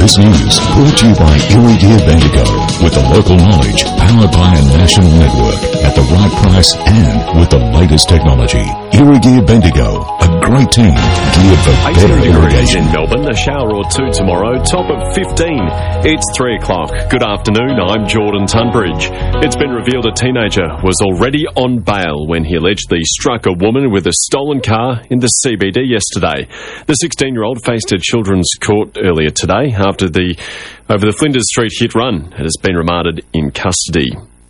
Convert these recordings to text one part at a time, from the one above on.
This news brought to you by Erie Gear Bendigo, with the local knowledge powered by a national network at the right price and with the latest technology. Erie Gear Bendigo, a great team geared for better irrigation. In Melbourne, a shower or two tomorrow, top of 15. It's 3 o'clock. Good afternoon, I'm Jordan Tunbridge. It's been revealed a teenager was already on bail when he allegedly struck a woman with a stolen car in the CBD yesterday. The 16-year-old faced a children's court earlier today over the Flinders Street hit run and has been remanded in custody.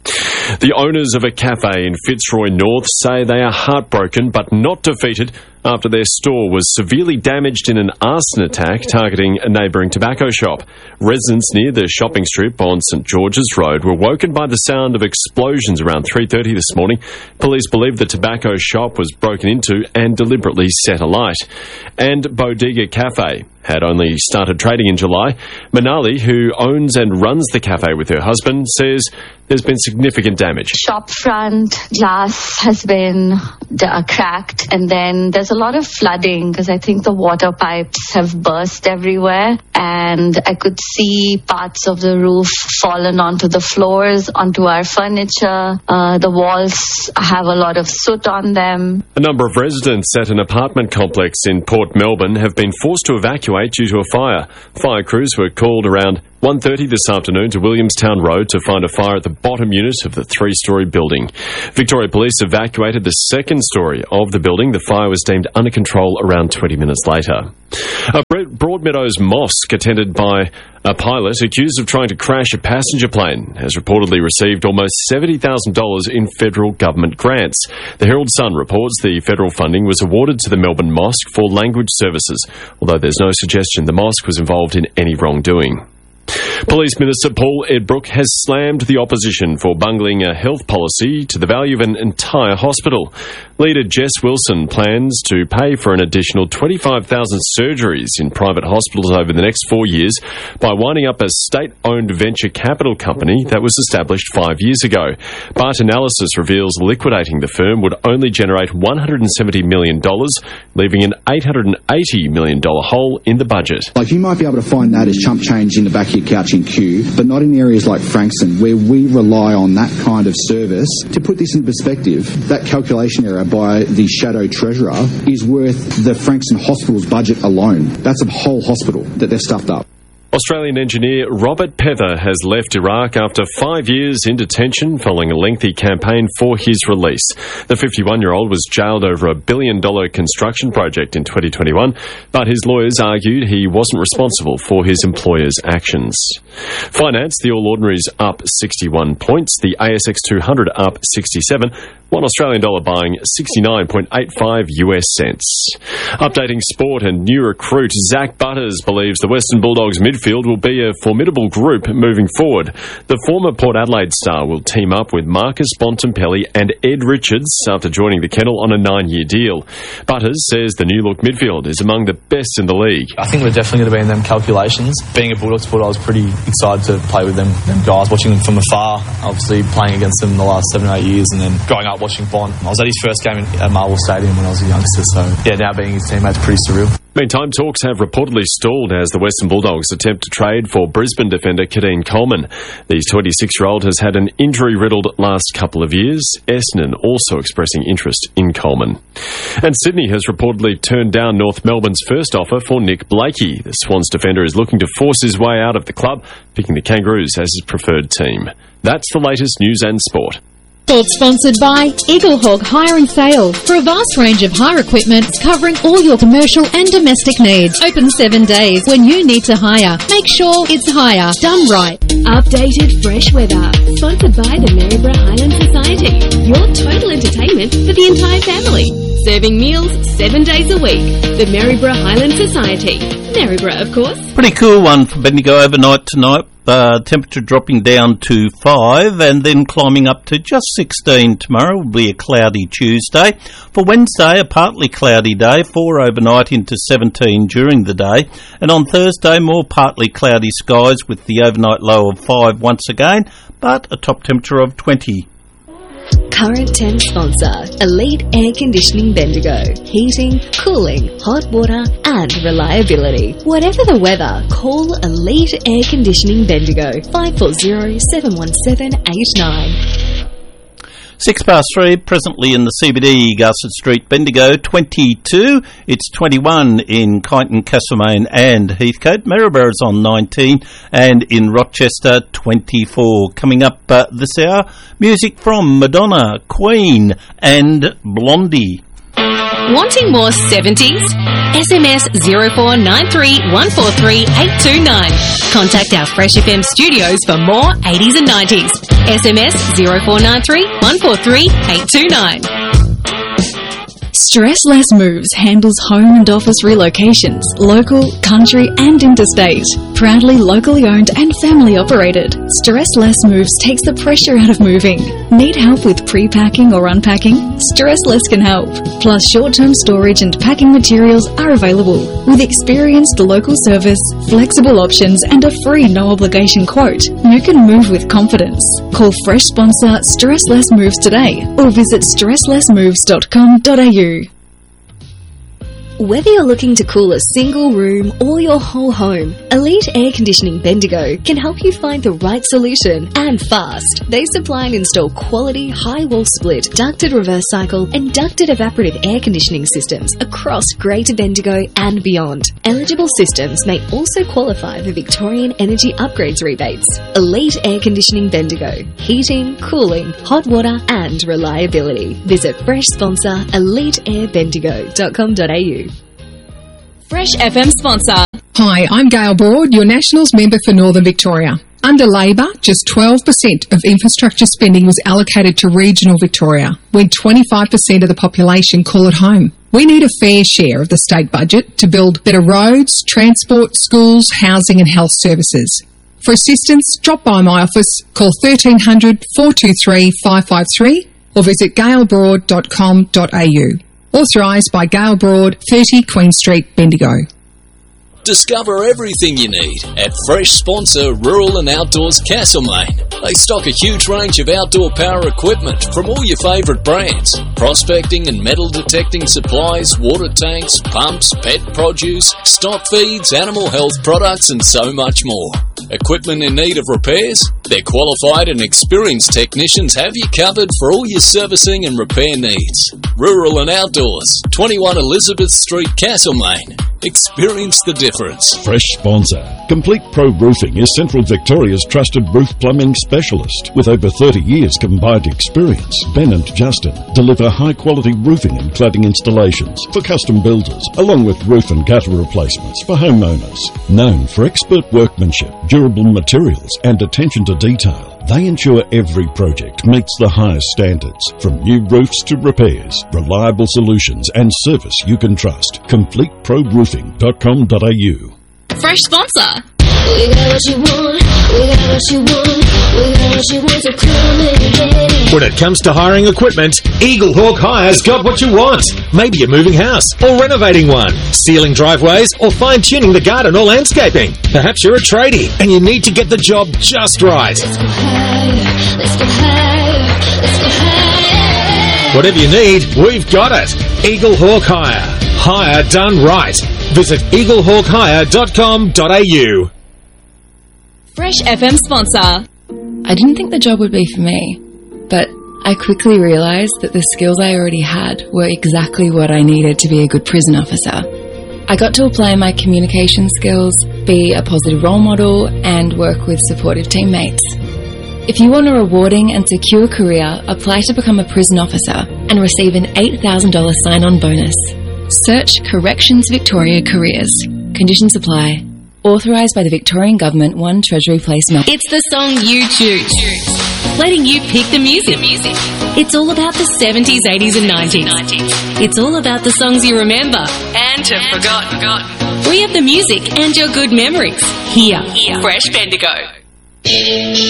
The owners of a cafe in Fitzroy North say they are heartbroken but not defeated after their store was severely damaged in an arson attack targeting a neighbouring tobacco shop. Residents near the shopping strip on St George's Road were woken by the sound of explosions around 3:30 this morning. Police believe the tobacco shop was broken into and deliberately set alight. And Bodega Cafe had only started trading in July. Manali, who owns and runs the cafe with her husband, says there's been significant damage. Shop front glass has been cracked, and then there's a lot of flooding because I think the water pipes have burst everywhere, and I could see parts of the roof fallen onto the floors, onto our furniture. The walls have a lot of soot on them. A number of residents at an apartment complex in Port Melbourne have been forced to evacuate due to a fire. Fire crews were called around 1:30 this afternoon to Williamstown Road to find a fire at the bottom unit of the 3-storey building. Victoria Police evacuated the second storey of the building. The fire was deemed under control around 20 minutes later. A Broadmeadows mosque attended by a pilot accused of trying to crash a passenger plane has reportedly received almost $70,000 in federal government grants. The Herald Sun reports the federal funding was awarded to the Melbourne Mosque for language services, although there's no suggestion the mosque was involved in any wrongdoing. Police Minister Paul Edbrook has slammed the opposition for bungling a health policy to the value of an entire hospital. Leader Jess Wilson plans to pay for an additional 25,000 surgeries in private hospitals over the next 4 years by winding up a state-owned venture capital company that was established 5 years ago. Bart Analysis reveals liquidating the firm would only generate $170 million, leaving an $880 million hole in the budget. Like, you might be able to find that as chump change in the back of your couch in Kew, but not in areas like Frankston, where we rely on that kind of service. To put this in perspective, that calculation error by the shadow treasurer is worth the Frankston Hospital's budget alone. That's a whole hospital that they've stuffed up. Australian engineer Robert Pether has left Iraq after 5 years in detention following a lengthy campaign for his release. The 51-year-old was jailed over $1 billion construction project in 2021, but his lawyers argued he wasn't responsible for his employer's actions. Finance, the All Ordinaries up 61 points, the ASX 200 up 67, $1 Australian dollar buying 69.85 US cents. Updating sport, and new recruit Zach Butters believes the Western Bulldogs midfield will be a formidable group moving forward. The former Port Adelaide star will team up with Marcus Bontempelli and Ed Richards after joining the kennel on a 9-year deal. Butters says the new-look midfield is among the best in the league. I think we're definitely going to be in them calculations. Being a Bulldogs supporter, I was pretty excited to play with them guys, watching them from afar, obviously playing against them the last 7 or 8 years, and then growing up watching Bont. I was at his first game at Marvel Stadium when I was a youngster, so yeah, now being his teammate's pretty surreal. Meantime, talks have reportedly stalled as the Western Bulldogs attempt to trade for Brisbane defender Kadeen Coleman. The 26-year-old has had an injury-riddled last couple of years. Essendon also expressing interest in Coleman. And Sydney has reportedly turned down North Melbourne's first offer for Nick Blakey. The Swans defender is looking to force his way out of the club, picking the Kangaroos as his preferred team. That's the latest news and sport. Sport sponsored by Eagle Hawk Hire and Sale. For a vast range of hire equipment covering all your commercial and domestic needs. Open 7 days. When you need to hire, make sure it's hire done right. Updated fresh weather. Sponsored by the Maryborough Highland Society. Your total entertainment for the entire family. Serving meals 7 days a week. The Maryborough Highland Society. Maryborough, of course. Pretty cool one for Bendigo overnight tonight. Temperature dropping down to 5 and then climbing up to just 16 tomorrow. Will be a cloudy Tuesday. For Wednesday, a partly cloudy day, 4 overnight into 17 during the day. And on Thursday, more partly cloudy skies with the overnight low of 5 once again, but a top temperature of 20. Current 10 sponsor, Elite Air Conditioning Bendigo. Heating, cooling, hot water and reliability. Whatever the weather, call Elite Air Conditioning Bendigo. 540-717-89. 3:06, presently in the CBD, Garsett Street, Bendigo, 22. It's 21 in Kyneton, Castlemaine and Heathcote. Maryborough is on 19, and in Rochester, 24. Coming up this hour, music from Madonna, Queen and Blondie. Wanting more 70s? SMS 0493 143 829. Contact our Fresh FM studios for more 80s and 90s. SMS 0493 143 829. Stress Less Moves handles home and office relocations, local, country and interstate. Proudly locally owned and family operated, Stress Less Moves takes the pressure out of moving. Need help with pre-packing or unpacking? Stress Less can help. Plus short-term storage and packing materials are available. With experienced local service, flexible options and a free no-obligation quote, you can move with confidence. Call Fresh sponsor Stress Less Moves today or visit stresslessmoves.com.au. Whether you're looking to cool a single room or your whole home, Elite Air Conditioning Bendigo can help you find the right solution and fast. They supply and install quality high-wall split, ducted reverse cycle and ducted evaporative air conditioning systems across Greater Bendigo and beyond. Eligible systems may also qualify for Victorian Energy Upgrades rebates. Elite Air Conditioning Bendigo. Heating, cooling, hot water and reliability. Visit fresh sponsor eliteairbendigo.com.au. Fresh FM sponsor. Hi, I'm Gail Broad, your Nationals member for Northern Victoria. Under Labor, just 12% of infrastructure spending was allocated to regional Victoria, when 25% of the population call it home. We need a fair share of the state budget to build better roads, transport, schools, housing and health services. For assistance, drop by my office, call 1300 423 553 or visit gailbroad.com.au. Authorised by Gail Broad, 30 Queen Street, Bendigo. Discover everything you need at Fresh sponsor Rural and Outdoors Castlemaine. They stock a huge range of outdoor power equipment from all your favourite brands. Prospecting and metal detecting supplies, water tanks, pumps, pet produce, stock feeds, animal health products and so much more. Equipment in need of repairs? Their qualified and experienced technicians have you covered for all your servicing and repair needs. Rural and Outdoors, 21 Elizabeth Street, Castlemaine. Experience the difference. Fresh sponsor. Complete Pro Roofing is Central Victoria's trusted roof plumbing specialist. With over 30 years combined experience, Ben and Justin deliver high-quality roofing and cladding installations for custom builders, along with roof and gutter replacements for homeowners. Known for expert workmanship, durable materials and attention to detail, they ensure every project meets the highest standards. From new roofs to repairs, reliable solutions and service you can trust. CompleteProRoofing.com.au. Fresh sponsor. We got what you want, we got what you want, we got what you want, so come and get it. When it comes to hiring equipment, Eagle Hawk Hire's got what you want. Maybe a moving house or renovating one, sealing driveways or fine-tuning the garden or landscaping. Perhaps you're a tradie and you need to get the job just right. Let's go higher, let's go higher, let's go higher. Whatever you need, we've got it. Eagle Hawk Hire. Hire done right. Visit eaglehawkhire.com.au. Fresh FM sponsor. I didn't think the job would be for me, but I quickly realised that the skills I already had were exactly what I needed to be a good prison officer. I got to apply my communication skills, be a positive role model, and work with supportive teammates. If you want a rewarding and secure career, apply to become a prison officer and receive an $8,000 sign-on bonus. Search Corrections Victoria Careers. Conditions apply. Authorised by the Victorian Government, 1 Treasury Place, Melbourne. It's the song you choose, letting you pick the music. It's all about the 70s, 80s and 90s. It's all about the songs you remember and have forgotten. We have the music and your good memories here. Fresh Bendigo.